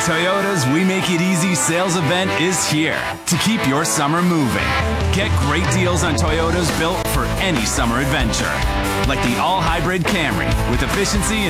Toyota's We Make It Easy sales event is here to keep your summer moving. Get great deals on Toyotas built for any summer adventure, like the all-hybrid Camry with efficiency